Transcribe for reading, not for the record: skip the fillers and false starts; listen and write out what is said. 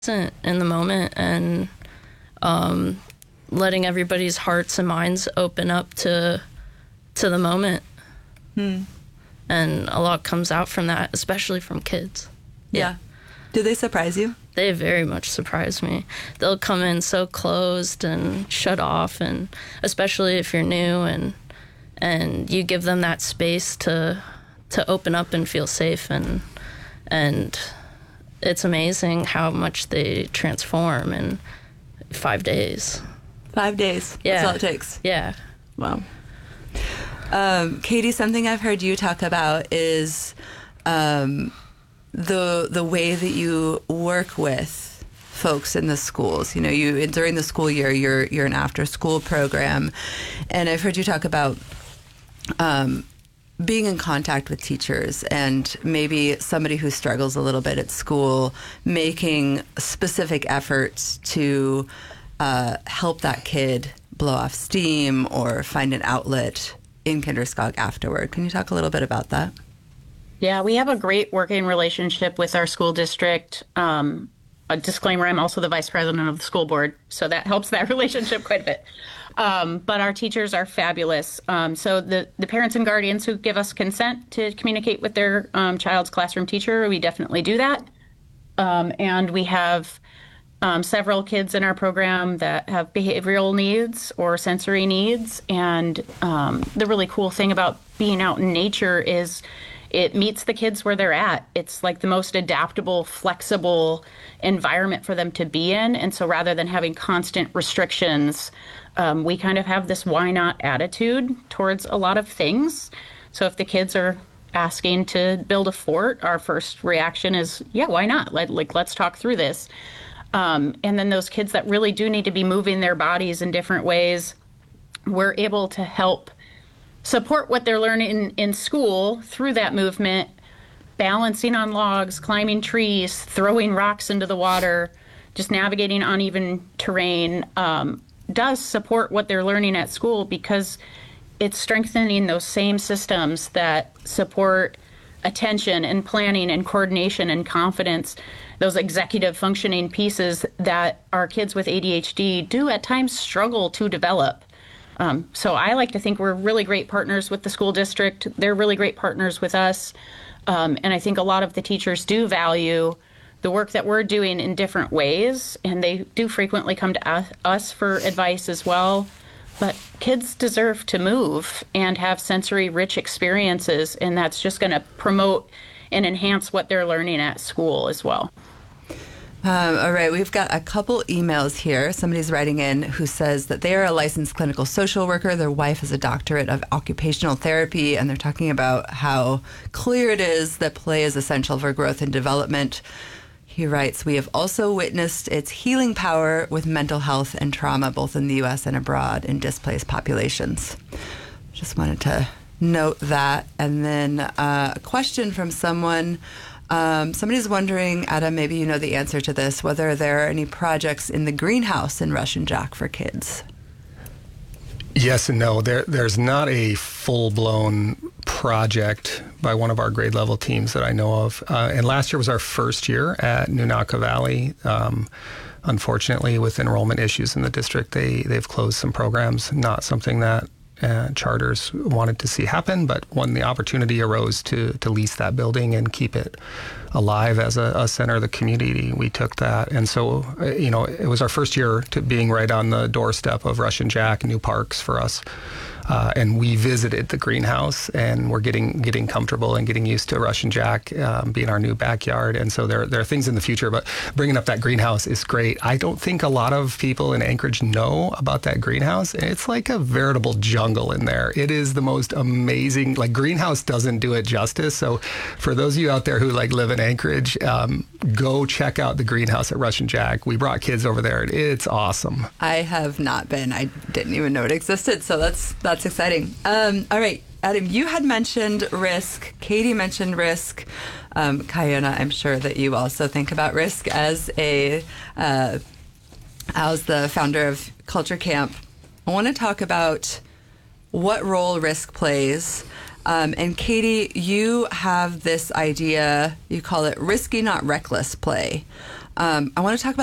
in the moment and letting everybody's hearts and minds open up to the moment. And a lot comes out from that, especially from kids. Yeah. Do they surprise you? They very much surprise me. They'll come in so closed and shut off, and especially if you're new and you give them that space to open up and feel safe, and it's amazing how much they transform in 5 days. 5 days. Yeah. That's all it takes. Yeah. Wow. Katie, something I've heard you talk about is the way that you work with folks in the schools. You know, during the school year, you're an after-school program, and I've heard you talk about being in contact with teachers and maybe somebody who struggles a little bit at school, making specific efforts to help that kid blow off steam or find an outlet in Kinderskog afterward. Can you talk a little bit about that? Yeah, we have a great working relationship with our school district. A disclaimer, I'm also the vice president of the school board, so that helps that relationship quite a bit. But our teachers are fabulous. So the parents and guardians who give us consent to communicate with their child's classroom teacher, we definitely do that. And we have several kids in our program that have behavioral needs or sensory needs. And the really cool thing about being out in nature is it meets the kids where they're at. It's like the most adaptable, flexible environment for them to be in. And so rather than having constant restrictions, we kind of have this why not attitude towards a lot of things. So if the kids are asking to build a fort, our first reaction is, yeah, why not? Let's talk through this. And then those kids that really do need to be moving their bodies in different ways, we're able to help support what they're learning in school through that movement, balancing on logs, climbing trees, throwing rocks into the water, just navigating uneven terrain, does support what they're learning at school because it's strengthening those same systems that support attention and planning and coordination and confidence, those executive functioning pieces that our kids with ADHD do at times struggle to develop. So I like to think we're really great partners with the school district. They're really great partners with us. And I think a lot of the teachers do value the work that we're doing in different ways, and they do frequently come to us for advice as well. But kids deserve to move and have sensory-rich experiences, and that's just going to promote and enhance what they're learning at school as well. All right, we've got a couple emails here. Somebody's writing in who says that they are a licensed clinical social worker. Their wife is a doctorate of occupational therapy, and they're talking about how clear it is that play is essential for growth and development. He writes, we have also witnessed its healing power with mental health and trauma, both in the U.S. and abroad in displaced populations. Just wanted to note that. And then a question from someone. Somebody's wondering, Adam, maybe you know the answer to this, whether there are any projects in the greenhouse in Russian Jack for kids. Yes and no. There's not a full-blown project by one of our grade level teams that I know of. And last year was our first year at Nunaka Valley. Unfortunately, with enrollment issues in the district, they've closed some programs, not something that charters wanted to see happen, but when the opportunity arose to lease that building and keep it alive as a center of the community, we took that. And so, it was our first year to being right on the doorstep of Russian Jack, new parks for us. And we visited the greenhouse, and we're getting comfortable and getting used to Russian Jack being our new backyard. And so there are things in the future, but bringing up that greenhouse is great. I don't think a lot of people in Anchorage know about that greenhouse. It's like a veritable jungle in there. It is the most amazing, greenhouse doesn't do it justice. So for those of you out there who live in Anchorage, go check out the greenhouse at Russian Jack. We brought kids over there, and it's awesome. I have not been. I didn't even know it existed, so that's exciting. All right, Adam, you had mentioned risk. Katie mentioned risk. Kayona, I'm sure that you also think about risk as the founder of Culture Camp. I want to talk about what role risk plays. And Katie, you have this idea, you call it risky, not reckless play. I want to talk about